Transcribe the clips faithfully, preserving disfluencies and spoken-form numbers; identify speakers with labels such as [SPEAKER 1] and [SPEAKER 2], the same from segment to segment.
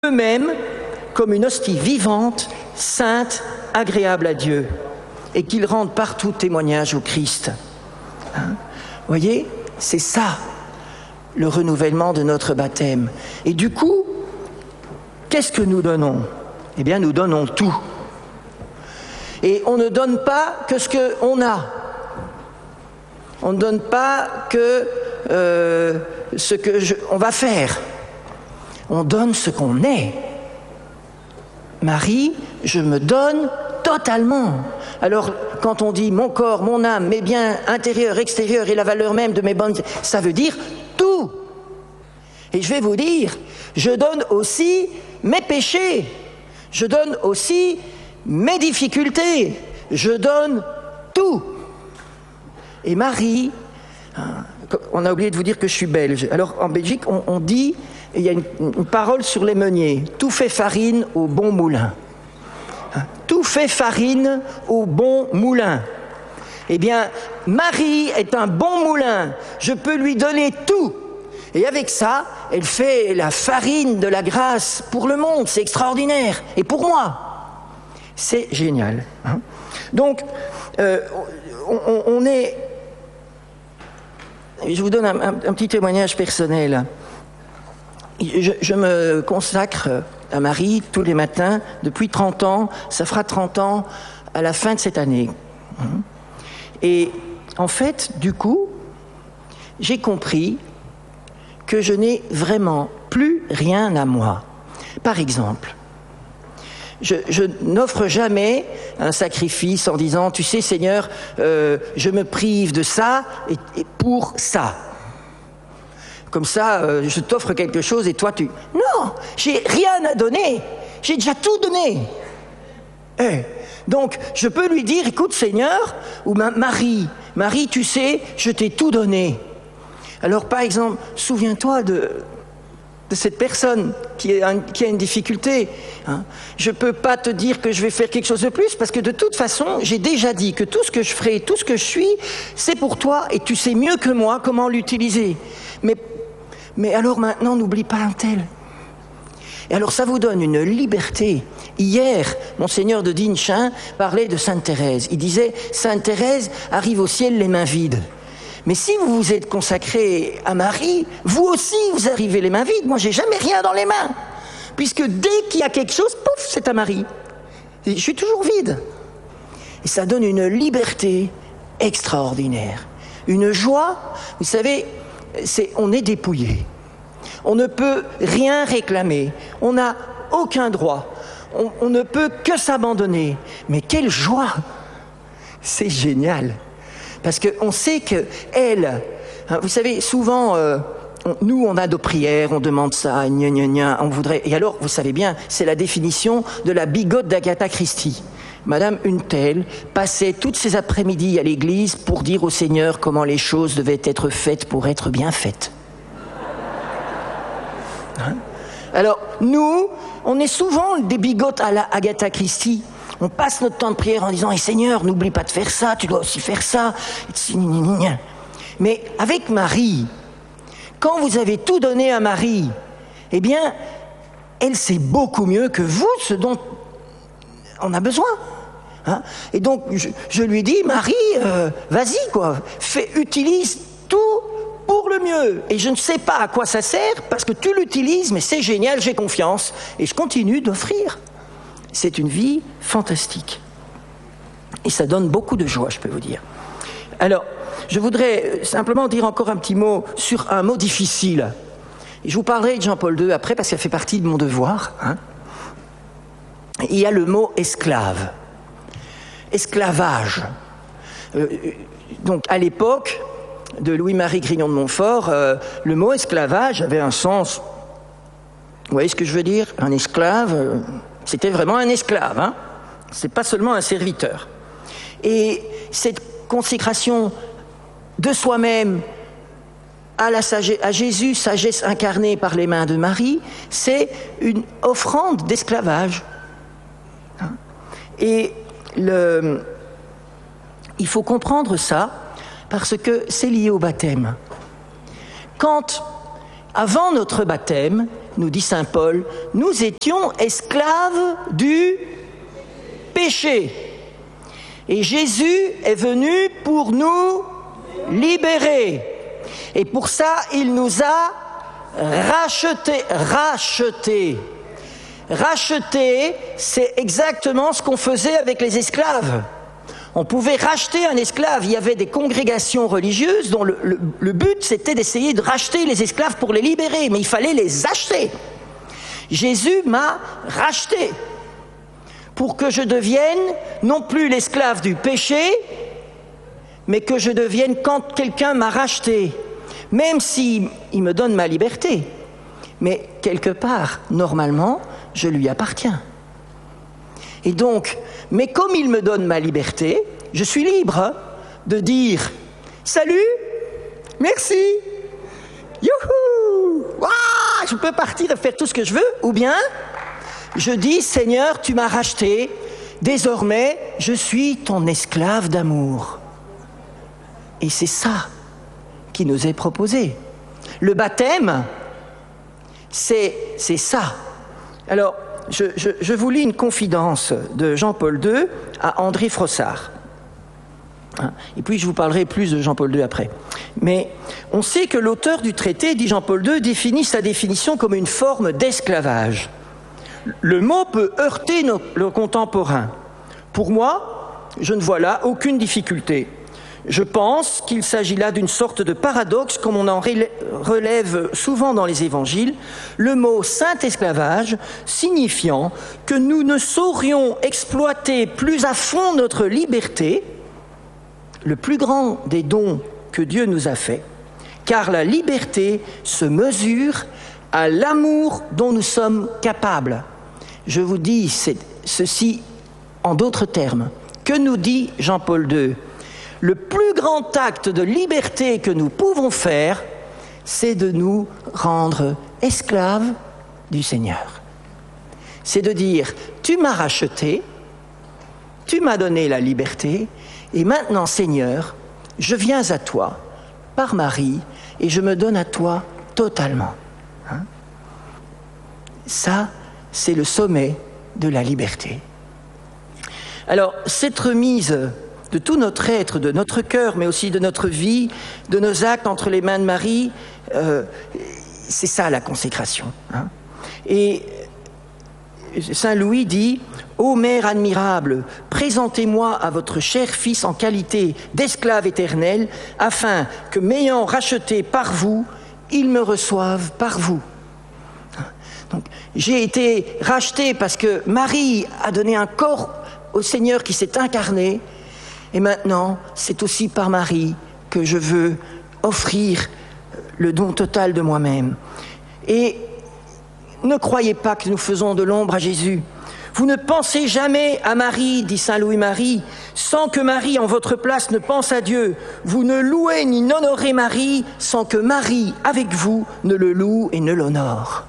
[SPEAKER 1] eux-mêmes comme une hostie vivante, sainte, agréable à Dieu, et qu'ils rendent partout témoignage au Christ. Hein? Vous voyez, c'est ça, le renouvellement de notre baptême. Et du coup, qu'est-ce que nous donnons? Eh bien, nous donnons tout. Et on ne donne pas que ce qu'on a. On ne donne pas que euh, ce que je, on va faire. On donne ce qu'on est. Marie, je me donne totalement. Alors, quand on dit mon corps, mon âme, mes biens intérieurs, extérieurs et la valeur même de mes bonnes, ça veut dire tout. Et je vais vous dire, je donne aussi mes péchés. Je donne aussi mes difficultés. Je donne tout. Et Marie, on a oublié de vous dire que je suis belge. Alors, en Belgique, on, on dit, il y a une, une parole sur les meuniers, tout fait farine au bon moulin. Tout fait farine au bon moulin. Eh bien, Marie est un bon moulin. Je peux lui donner tout. Et avec ça, elle fait la farine de la grâce pour le monde. C'est extraordinaire. Et pour moi, c'est génial. Hein? Donc, euh, on, on est... Je vous donne un, un, un petit témoignage personnel. Je, je me consacre à Marie tous les matins depuis trente ans. Ça fera trente ans à la fin de cette année. Et en fait, du coup, j'ai compris que je n'ai vraiment plus rien à moi. Par exemple, je, je n'offre jamais un sacrifice en disant « Tu sais, Seigneur, euh, je me prive de ça et, et pour ça. » Comme ça, euh, je t'offre quelque chose et toi, tu... Non, j'ai rien à donner. J'ai déjà tout donné. Eh, donc, je peux lui dire, écoute, Seigneur, ou ma, Marie, Marie, tu sais, je t'ai tout donné. Alors, par exemple, souviens-toi de, de cette personne qui, est un, qui a une difficulté. Hein. Je ne peux pas te dire que je vais faire quelque chose de plus, parce que de toute façon, j'ai déjà dit que tout ce que je ferai, tout ce que je suis, c'est pour toi, et tu sais mieux que moi comment l'utiliser. Mais Mais alors maintenant, n'oublie pas un tel. Et alors ça vous donne une liberté. Hier, Monseigneur de Dinchin parlait de Sainte Thérèse. Il disait, Sainte Thérèse arrive au ciel les mains vides. Mais si vous vous êtes consacré à Marie, vous aussi vous arrivez les mains vides. Moi, j'ai jamais rien dans les mains. Puisque dès qu'il y a quelque chose, pouf, c'est à Marie. Et je suis toujours vide. Et ça donne une liberté extraordinaire. Une joie, vous savez... C'est, on est dépouillé. On ne peut rien réclamer. On n'a aucun droit. On, on ne peut que s'abandonner. Mais quelle joie! C'est génial. Parce qu'on sait qu'elle... Hein, vous savez, souvent, euh, on, nous, on a nos prières, on demande ça, gna gna gna, on voudrait... Et alors, vous savez bien, c'est la définition de la bigote d'Agatha Christie. Madame une telle passait toutes ses après-midi à l'église pour dire au Seigneur comment les choses devaient être faites pour être bien faites. Hein? Alors, nous, on est souvent des bigotes à la Agatha Christie. On passe notre temps de prière en disant « Et Seigneur, n'oublie pas de faire ça, tu dois aussi faire ça. » Mais avec Marie, quand vous avez tout donné à Marie, eh bien, elle sait beaucoup mieux que vous ce dont on a besoin. Hein? Et donc, je, je lui dis, Marie, euh, vas-y, quoi, fais, utilise tout pour le mieux. Et je ne sais pas à quoi ça sert, parce que tu l'utilises, mais c'est génial, j'ai confiance. Et je continue d'offrir. C'est une vie fantastique. Et ça donne beaucoup de joie, je peux vous dire. Alors, je voudrais simplement dire encore un petit mot sur un mot difficile. Et je vous parlerai de Jean-Paul deux après, parce que ça fait partie de mon devoir, hein. Il y a le mot esclave, esclavage. Euh, donc à l'époque de Louis-Marie Grignon de Montfort, euh, le mot esclavage avait un sens. Vous voyez ce que je veux dire? Un esclave, euh, c'était vraiment un esclave, hein? C'est pas seulement un serviteur. Et cette consécration de soi-même à, la sagesse, à Jésus, sagesse incarnée par les mains de Marie, c'est une offrande d'esclavage. Et le, il faut comprendre ça parce que c'est lié au baptême. Quand, avant notre baptême, nous dit saint Paul, nous étions esclaves du péché. Et Jésus est venu pour nous libérer. Et pour ça, il nous a rachetés. Rachetés. Racheter, c'est exactement ce qu'on faisait avec les esclaves. On pouvait racheter un esclave. Il y avait des congrégations religieuses dont le, le, le but, c'était d'essayer de racheter les esclaves pour les libérer. Mais il fallait les acheter. Jésus m'a racheté pour que je devienne non plus l'esclave du péché, mais que je devienne quand quelqu'un m'a racheté. Même s'il il me donne ma liberté. Mais quelque part, normalement, je lui appartiens. Et donc, mais comme il me donne ma liberté, je suis libre de dire « Salut, merci, youhou, ouah, je peux partir et faire tout ce que je veux » ou bien je dis « Seigneur, tu m'as racheté, désormais je suis ton esclave d'amour ». Et c'est ça qui nous est proposé. Le baptême, c'est, c'est ça. Alors, je, je, je vous lis une confidence de Jean-Paul deux à André Frossard. Et puis je vous parlerai plus de Jean-Paul deux après. Mais on sait que l'auteur du traité, dit Jean-Paul deux, définit sa définition comme une forme d'esclavage. Le mot peut heurter nos, nos contemporains. Pour moi, je ne vois là aucune difficulté. Je pense qu'il s'agit là d'une sorte de paradoxe, comme on en relève souvent dans les évangiles, le mot « saint esclavage » signifiant que nous ne saurions exploiter plus à fond notre liberté, le plus grand des dons que Dieu nous a fait, car la liberté se mesure à l'amour dont nous sommes capables. Je vous dis ceci en d'autres termes. Que nous dit Jean-Paul deux ? Le plus grand acte de liberté que nous pouvons faire, c'est de nous rendre esclaves du Seigneur. C'est de dire, tu m'as racheté, tu m'as donné la liberté, et maintenant, Seigneur, je viens à toi par Marie, et je me donne à toi totalement. Hein ? Ça, c'est le sommet de la liberté. Alors, cette remise de tout notre être, de notre cœur, mais aussi de notre vie, de nos actes entre les mains de Marie, euh, c'est ça la consécration. Hein. Et saint Louis dit « Ô Mère admirable, présentez-moi à votre cher Fils en qualité d'esclave éternel, afin que, m'ayant racheté par vous, il me reçoive par vous. » Donc, j'ai été racheté parce que Marie a donné un corps au Seigneur qui s'est incarné. Et maintenant, c'est aussi par Marie que je veux offrir le don total de moi-même. Et ne croyez pas que nous faisons de l'ombre à Jésus. Vous ne pensez jamais à Marie, dit saint Louis-Marie, sans que Marie, en votre place, ne pense à Dieu. Vous ne louez ni n'honorez Marie sans que Marie, avec vous, ne le loue et ne l'honore.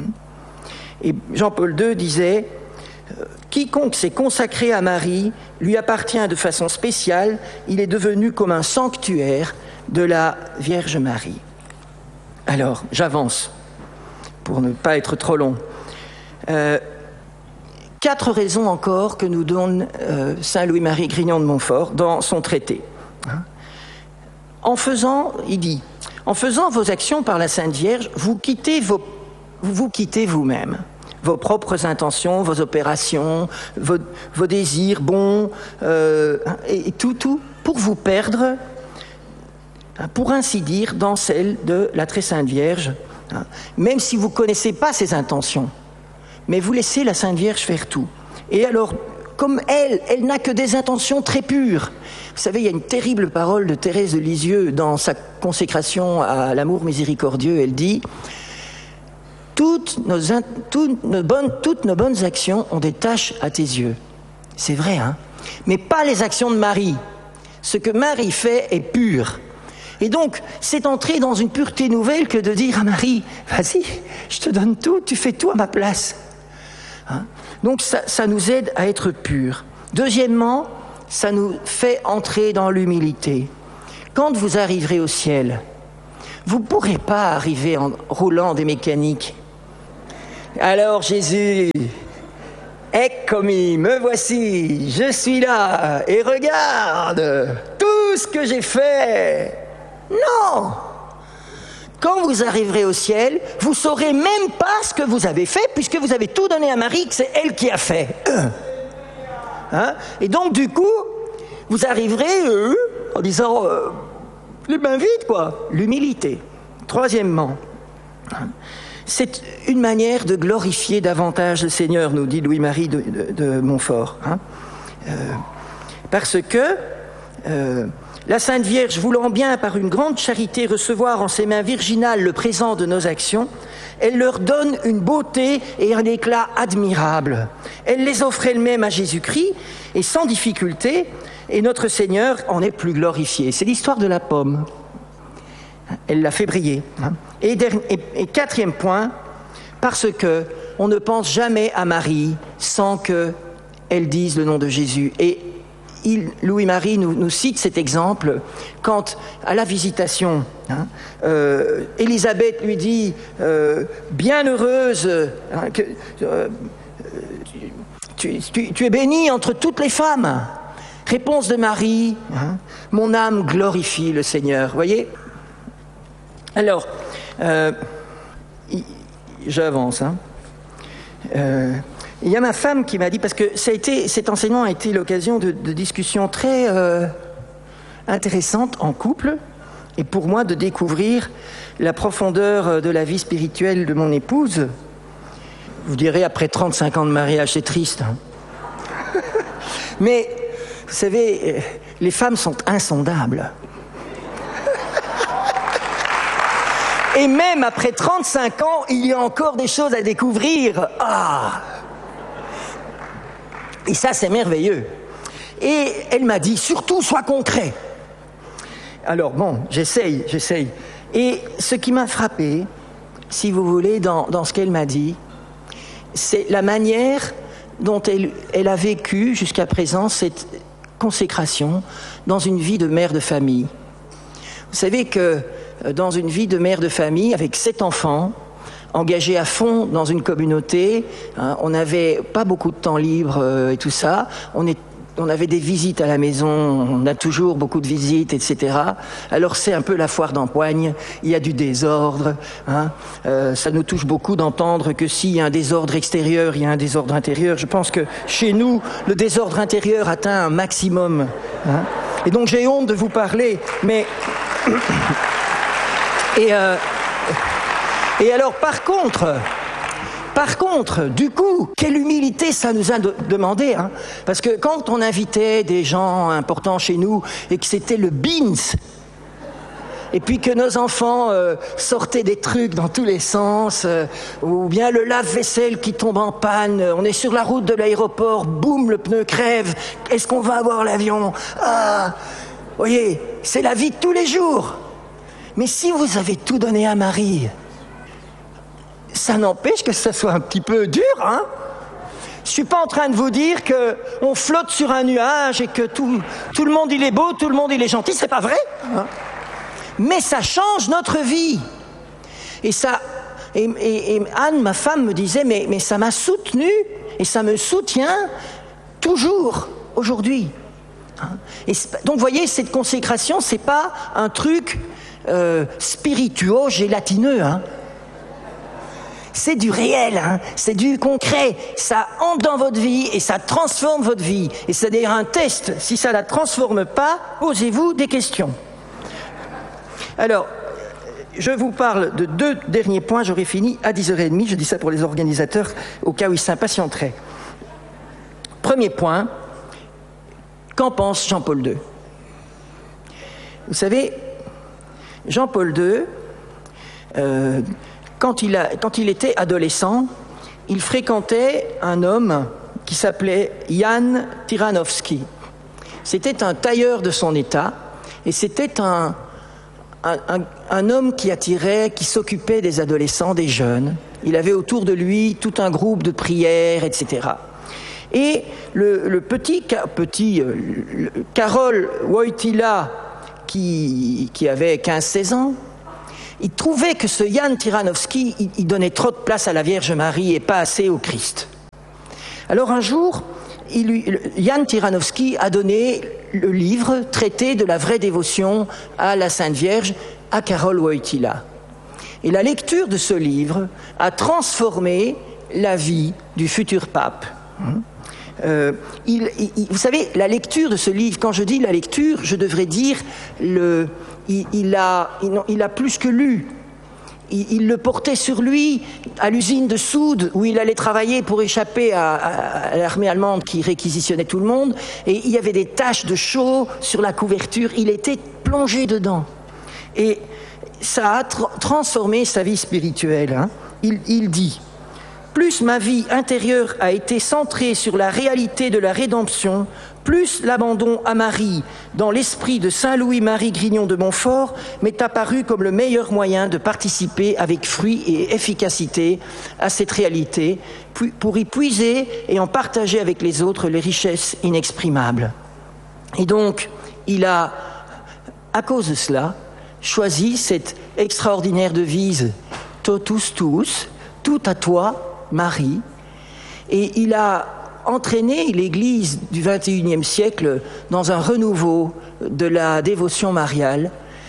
[SPEAKER 1] Et Jean-Paul deux disait... Quiconque s'est consacré à Marie lui appartient de façon spéciale, il est devenu comme un sanctuaire de la Vierge Marie. Alors, j'avance, pour ne pas être trop long. Euh, quatre raisons encore que nous donne euh, saint Louis-Marie Grignon de Montfort dans son traité. Hein ? En faisant, il dit, en faisant vos actions par la Sainte Vierge, vous quittez vos, vous quittez vous-même. Vos propres intentions, vos opérations, vos, vos désirs bons, euh, et, et tout, tout, pour vous perdre, hein, pour ainsi dire, dans celle de la Très Sainte Vierge, hein, même si vous ne connaissez pas ses intentions, mais vous laissez la Sainte Vierge faire tout. Et alors, comme elle, elle n'a que des intentions très pures. Vous savez, il y a une terrible parole de Thérèse de Lisieux dans sa consécration à l'amour miséricordieux, elle dit... Toutes nos, toutes, nos bonnes, toutes nos bonnes actions ont des taches à tes yeux. C'est vrai, hein ? Mais pas les actions de Marie. Ce que Marie fait est pur. Et donc, c'est entrer dans une pureté nouvelle que de dire à Marie, vas-y, je te donne tout, tu fais tout à ma place. Hein ? Donc, ça, ça nous aide à être purs. Deuxièmement, ça nous fait entrer dans l'humilité. Quand vous arriverez au ciel, vous ne pourrez pas arriver en roulant des mécaniques. Alors Jésus, eccomi, me voici, je suis là, et regarde tout ce que j'ai fait. Non! Quand vous arriverez au ciel, vous ne saurez même pas ce que vous avez fait, puisque vous avez tout donné à Marie, que c'est elle qui a fait. Hein? Et donc, du coup, vous arriverez euh, en disant euh, les mains vides, quoi. L'humilité. Troisièmement, c'est une manière de glorifier davantage le Seigneur, nous dit Louis-Marie de, de, de Montfort. Hein? Euh, parce que euh, la Sainte Vierge, voulant bien par une grande charité recevoir en ses mains virginales le présent de nos actions, elle leur donne une beauté et un éclat admirables. Elle les offre elle-même à Jésus-Christ et sans difficulté, et notre Seigneur en est plus glorifié. C'est l'histoire de la pomme. Elle l'a fait briller. Et, et, et quatrième point, parce que on ne pense jamais à Marie sans qu'elle dise le nom de Jésus. Et il, Louis-Marie nous, nous cite cet exemple quand, à la visitation, hein, euh, Élisabeth lui dit euh, « Bienheureuse, hein, que, euh, tu, tu, tu es bénie entre toutes les femmes. » Réponse de Marie, hein, « Mon âme glorifie le Seigneur. » Vous voyez ? Alors, euh, j'avance. Hein. Euh, il y a ma femme qui m'a dit, parce que ça a été, cet enseignement a été l'occasion de, de discussions très euh, intéressantes en couple, et pour moi de découvrir la profondeur de la vie spirituelle de mon épouse. Vous direz, après trente-cinq ans de mariage, c'est triste. Hein. Mais, vous savez, les femmes sont insondables. Et même après trente-cinq ans, il y a encore des choses à découvrir. Ah! Et ça, c'est merveilleux. Et elle m'a dit, surtout, sois concret. Alors bon, j'essaye, j'essaye. Et ce qui m'a frappé, si vous voulez, dans, dans ce qu'elle m'a dit, c'est la manière dont elle, elle a vécu jusqu'à présent cette consécration dans une vie de mère de famille. Vous savez que dans une vie de mère de famille, avec sept enfants, engagés à fond dans une communauté, hein, on n'avait pas beaucoup de temps libre euh, et tout ça, on, est, on avait des visites à la maison, on a toujours beaucoup de visites, et cetera. Alors c'est un peu la foire d'empoigne, il y a du désordre, hein, euh, ça nous touche beaucoup d'entendre que s'il y a un désordre extérieur, il y a un désordre intérieur. Je pense que chez nous, le désordre intérieur atteint un maximum. Hein. Et donc j'ai honte de vous parler, mais... Et, euh, et alors, par contre, par contre, du coup, quelle humilité ça nous a de, demandé, hein, parce que quand on invitait des gens importants chez nous et que c'était le beans, et puis que nos enfants euh, sortaient des trucs dans tous les sens, euh, ou bien le lave-vaisselle qui tombe en panne, on est sur la route de l'aéroport, boum, le pneu crève, est-ce qu'on va avoir l'avion ? Ah, vous voyez, c'est la vie de tous les jours. Mais si vous avez tout donné à Marie, ça n'empêche que ça soit un petit peu dur, hein ? Je suis pas en train de vous dire que on flotte sur un nuage et que tout, tout le monde il est beau, tout le monde il est gentil, c'est pas vrai, hein ? Mais ça change notre vie. Et ça, et, et, et Anne, ma femme, me disait, mais, mais ça m'a soutenu et ça me soutient toujours aujourd'hui. Hein ? Et donc, vous voyez, cette consécration, c'est pas un truc Euh, spiritueux, gélatineux, hein. C'est du réel, hein. C'est du concret. Ça entre dans votre vie et ça transforme votre vie. Et c'est d'ailleurs un test. Si ça ne la transforme pas, posez-vous des questions. Alors, je vous parle de deux derniers points. J'aurai fini à dix heures trente. Je dis ça pour les organisateurs au cas où ils s'impatienteraient. Premier point, qu'en pense Jean-Paul deux ? Vous savez, Jean-Paul deux, euh, quand, il a, quand il était adolescent, il fréquentait un homme qui s'appelait Jan Tyranowski. C'était un tailleur de son état et c'était un, un, un, un homme qui attirait, qui s'occupait des adolescents, des jeunes. Il avait autour de lui tout un groupe de prières, et cetera. Et le, le petit, petit euh, le, Karol Wojtyła, Qui, qui avait quinze seize ans, il trouvait que ce Jan Tyranowski, il, il donnait trop de place à la Vierge Marie et pas assez au Christ. Alors un jour, il lui, Jan Tyranowski a donné le livre Traité de la vraie dévotion à la Sainte Vierge à Karol Wojtyła. Et la lecture de ce livre a transformé la vie du futur pape. Euh, il, il, vous savez, la lecture de ce livre, quand je dis la lecture, je devrais dire, le, il, il, a, il, il a plus que lu. Il, il le portait sur lui à l'usine de soude où il allait travailler pour échapper à, à, à l'armée allemande qui réquisitionnait tout le monde. Et il y avait des taches de chaux sur la couverture. Il était plongé dedans. Et ça a tra- transformé sa vie spirituelle. Hein. Il, il dit... Plus ma vie intérieure a été centrée sur la réalité de la rédemption, plus l'abandon à Marie, dans l'esprit de Saint Louis-Marie Grignon de Montfort, m'est apparu comme le meilleur moyen de participer avec fruit et efficacité à cette réalité, pour y puiser et en partager avec les autres les richesses inexprimables. Et donc, il a, à cause de cela, choisi cette extraordinaire devise « Totus tuus », tout à toi, Marie, et il a entraîné l'Église du vingt et unième siècle dans un renouveau de la dévotion mariale,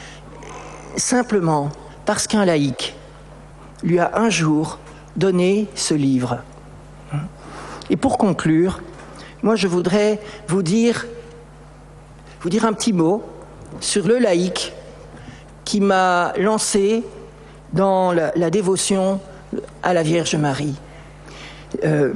[SPEAKER 1] simplement parce qu'un laïc lui a un jour donné ce livre. Et pour conclure, moi je voudrais vous dire, vous dire un petit mot sur le laïc qui m'a lancé dans la, la dévotion à la Vierge Marie. Euh,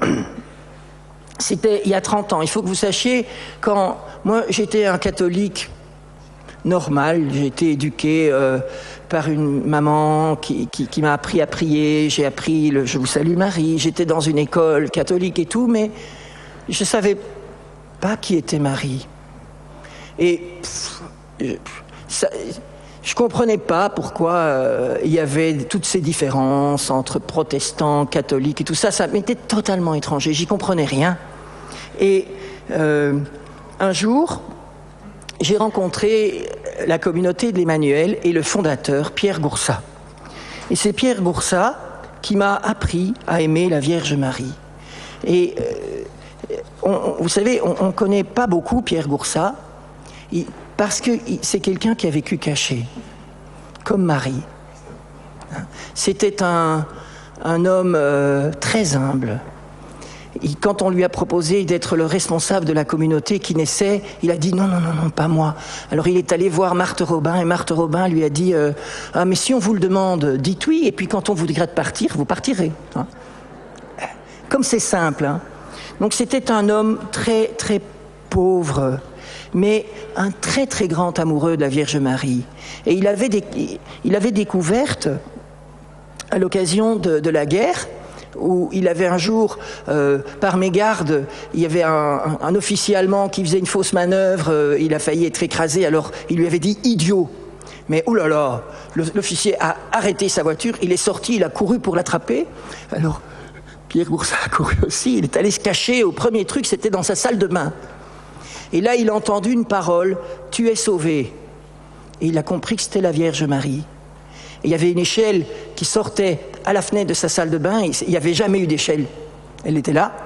[SPEAKER 1] c'était il y a trente ans. Il faut que vous sachiez, quand moi j'étais un catholique normal, j'ai été éduqué euh, par une maman qui, qui, qui m'a appris à prier, j'ai appris le Je vous salue Marie, j'étais dans une école catholique et tout, mais je ne savais pas qui était Marie. Et pff, ça, je ne comprenais pas pourquoi euh, il y avait toutes ces différences entre protestants, catholiques et tout ça. Ça m'était totalement étranger. J'y comprenais rien. Et euh, un jour, j'ai rencontré la communauté de l'Emmanuel et le fondateur, Pierre Goursat. Et c'est Pierre Goursat qui m'a appris à aimer la Vierge Marie. Et euh, on, vous savez, on ne connaît pas beaucoup Pierre Goursat. Il, Parce que c'est quelqu'un qui a vécu caché, comme Marie. C'était un, un homme euh, très humble. Et quand on lui a proposé d'être le responsable de la communauté qui naissait, il a dit non, non, non, non, pas moi. Alors il est allé voir Marthe Robin et Marthe Robin lui a dit euh, ah mais si on vous le demande, dites oui, et puis quand on vous dira de partir, vous partirez. Hein. Comme c'est simple. Hein. Donc c'était un homme très, très pauvre, mais un très très grand amoureux de la Vierge Marie. Et il avait, des, il avait découverte, à l'occasion de, de la guerre, où il avait un jour, euh, par mégarde, il y avait un, un, un officier allemand qui faisait une fausse manœuvre, euh, il a failli être écrasé, alors il lui avait dit « idiot ». Mais oh là là, l'officier a arrêté sa voiture, il est sorti, il a couru pour l'attraper. Alors Pierre Goursat a couru aussi, il est allé se cacher au premier truc, c'était dans sa salle de bain. Et là, il a entendu une parole, « Tu es sauvé ». Et il a compris que c'était la Vierge Marie. Et il y avait une échelle qui sortait à la fenêtre de sa salle de bain. Il n'y avait jamais eu d'échelle. Elle était là.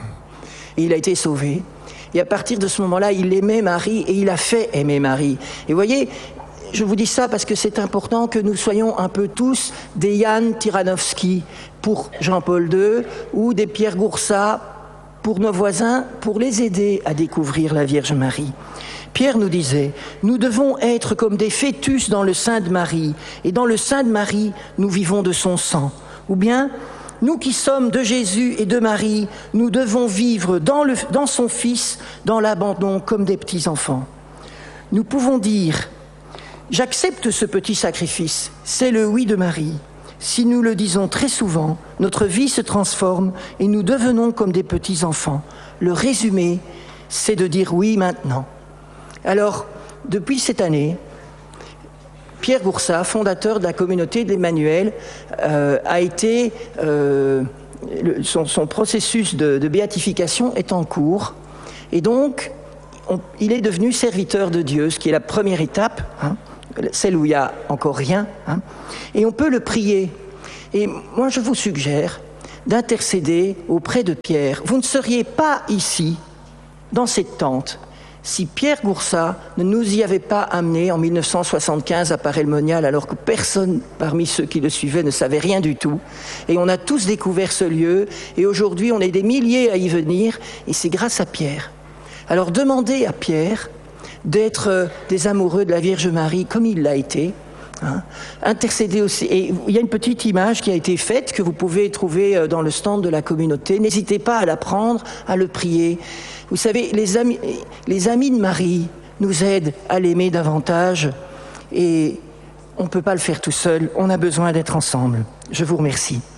[SPEAKER 1] Et il a été sauvé. Et à partir de ce moment-là, il aimait Marie et il a fait aimer Marie. Et vous voyez, je vous dis ça parce que c'est important que nous soyons un peu tous des Jan Tyranowski pour Jean-Paul deux ou des Pierre Goursat pour nos voisins, pour les aider à découvrir la Vierge Marie. Pierre nous disait, nous devons être comme des fœtus dans le sein de Marie, et dans le sein de Marie, nous vivons de son sang. Ou bien, nous qui sommes de Jésus et de Marie, nous devons vivre dans, le, dans son Fils, dans l'abandon, comme des petits-enfants. Nous pouvons dire, j'accepte ce petit sacrifice, c'est le oui de Marie. Si nous le disons très souvent, notre vie se transforme et nous devenons comme des petits-enfants. Le résumé, c'est de dire oui maintenant. Alors, depuis cette année, Pierre Goursat, fondateur de la communauté de l'Emmanuel, euh, a été, euh, le, son, son processus de, de béatification est en cours. Et donc, on, il est devenu serviteur de Dieu, ce qui est la première étape. Hein. celle où il n'y a encore rien, hein, et on peut le prier. Et moi, je vous suggère d'intercéder auprès de Pierre. Vous ne seriez pas ici, dans cette tente, si Pierre Goursat ne nous y avait pas amené en mille neuf cent soixante-quinze à Paray-le-Monial, alors que personne parmi ceux qui le suivaient ne savait rien du tout. Et on a tous découvert ce lieu, et aujourd'hui on est des milliers à y venir, et c'est grâce à Pierre. Alors demandez à Pierre d'être des amoureux de la Vierge Marie comme il l'a été. Hein. Intercéder aussi. Et il y a une petite image qui a été faite que vous pouvez trouver dans le stand de la communauté. N'hésitez pas à la prendre, à le prier. Vous savez, les amis, les amis de Marie nous aident à l'aimer davantage et on ne peut pas le faire tout seul. On a besoin d'être ensemble. Je vous remercie.